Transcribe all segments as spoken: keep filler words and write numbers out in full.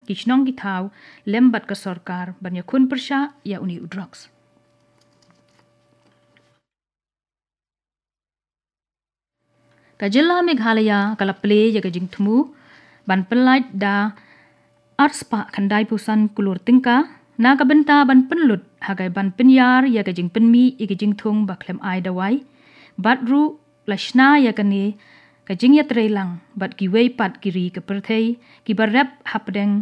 kishnong gitaw lembat ka sorkar banya kun persya ya uni udrox. Kajilla Meghalaya kalaple ya gajing temu ban pelait da arspa kandai pusan kulur tingka na kabenta ban penlut hagai ban penyar ya gajing penmi ya gajing tung baklem ai dawai batru lashna ya kani kajing ya trelang bat giwei pat kiri ke perthei ki barep hapdeng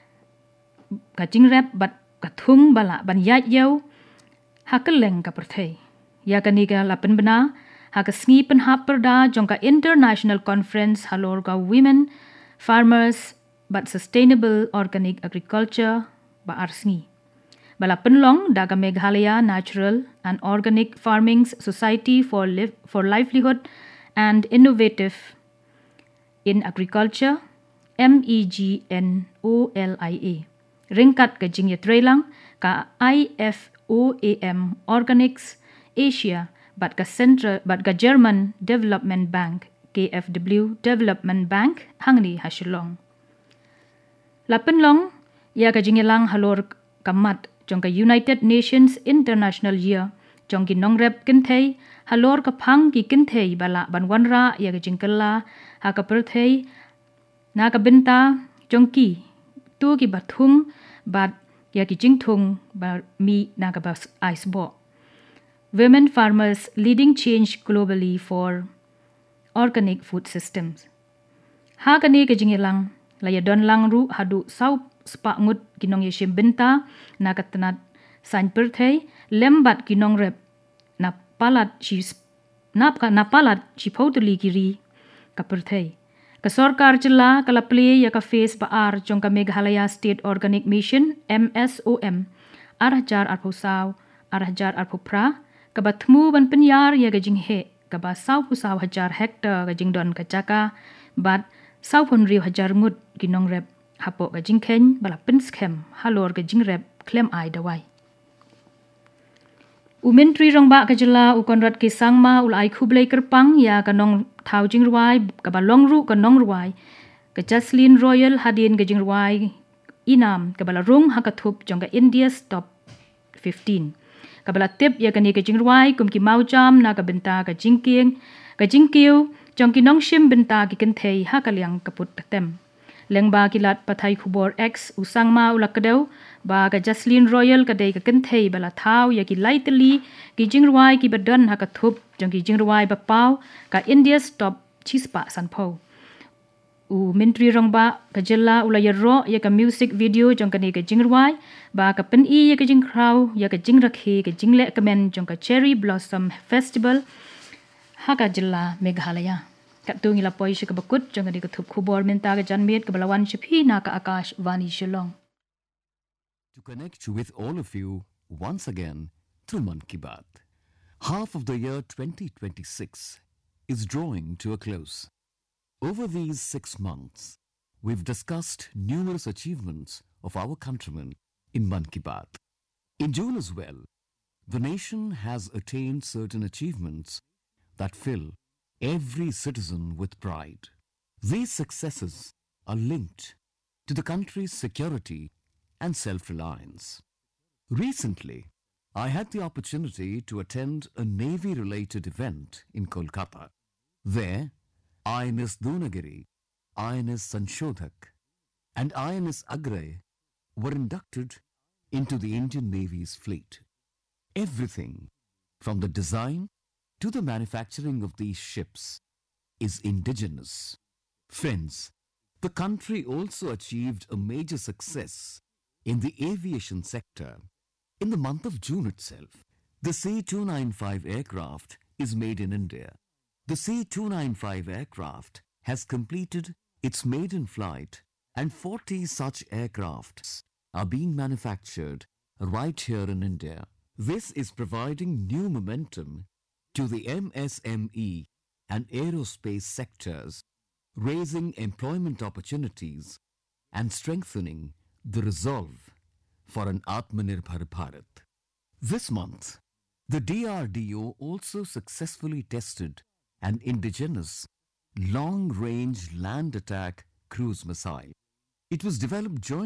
kajing rep bat kathung bala ban yat yau hakeleng ka perthei ya kani ga lapen bena hagasngi penhap perda jongka International Conference halorga Women Farmers but Sustainable Organic Agriculture ba arsngi bala penlong daga Meghalaya Natural and Organic Farming Society for Liv for Livelihood and Innovative in Agriculture M E G N O L I A ringkat ke jing yatrelang ka I F O A M Organics Asia bat ka Central bat ka German Development Bank K F W Development Bank hangni hasilong lapenlong ya ka jingelang halor kamat jong ka United Nations International Year jong ki nongrep kinthei halor ka phang ki kinthei bala banwanra ya ka jingkala ha ka perthei na ka benta jong ki tu ki bathung bat ya ki jingthung ba mi na ka bas icebo Women farmers leading change globally for organic food systems. Ha kani ke jingilang laya don lang ru hadu sau spa ngut kinong yeshim benta na katanat san perthei lembat kinong rep na palat chi nap ka na palat chi phautuli kiri ka perthei ka sarkar chila kala play ya ka face ba ar jong ka Meghalaya State Organic Mission M S O M arhajar arpusau arhajar arpupra kabatmu ban penyar ya gajing he kaba sau pusau hajar hektar gajing don kacaka bat sau pun riu hajar ngut ginong rep hapo gajing ken bala penskem halor gajing rep klem ai dawai umen tri rongba kajela ukonrat ki sangma ulai khublei kerpang ya kanong thau jing ruai kaba longru kanong ruai ka Jaslyn Royal hadin gajing ruai inam kabala rung hakathup jongga India's top fifteen kabala tip ya kani ka jingruai kum ki maujam na ka benta ka jingking ka jingkiu jong ki nongshim benta ki kenthei ha kalyang kaput tem lengba kilat pathai khubor x usangma ulakadeu ba ka Jaslyn Royal ka dei ka kenthei bala thau ya ki lightly ki jingruai ki badan ha ka thup jong ki jingruai ba pau ka India's top chispa sanpho u mentri rongba ka jella ulaya ro ya ka music video jong ka ni ka jingruai ba ka pen i ya ka jing krau ya ka jing rakhe ka jingle kamen jong ka Cherry Blossom Festival ha ka jella Meghalaya ka tu ngila poi shi ka bakut jong ka ni ka thup khubor menta ka janmet ka balawan shiphi na ka Akash Vani Shillong to connect with all of you once again through Mann Ki Baat. Half of the year twenty twenty-six is drawing to a close. Over these six months, we've discussed numerous achievements of our countrymen in Mann Ki Baat. In June as well, the nation has attained certain achievements that fill every citizen with pride. These successes are linked to the country's security and self-reliance. Recently, I had the opportunity to attend a Navy-related event in Kolkata. There, I N S Donagiri, I N S Sanshodhak and I N S Agray were inducted into the Indian Navy's fleet. Everything from the design to the manufacturing of these ships is indigenous. Friends, the country also achieved a major success in the aviation sector. In the month of June itself, the C two ninety-five aircraft is made in India. The C two ninety-five aircraft has completed its maiden flight and forty such aircrafts are being manufactured right here in India. This is providing new momentum to the M S M E and aerospace sectors, raising employment opportunities and strengthening the resolve for an Atmanirbhar Bharat. This month, the D R D O also successfully tested an indigenous long-range land attack cruise missile. It was developed jointly